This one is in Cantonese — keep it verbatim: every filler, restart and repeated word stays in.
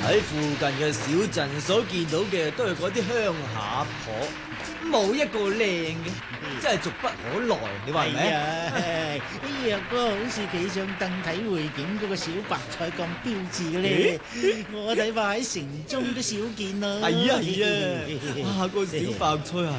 喺附近嘅小鎮所見到嘅都係嗰啲鄉下婆，冇一個靚嘅，真係俗不可耐。你話係咪啊？ 啲若果好似企上凳睇會景嗰個小白菜咁標緻嘅咧，我睇怕喺城中都少見啦。 係啊係啊，啊個小白菜啊！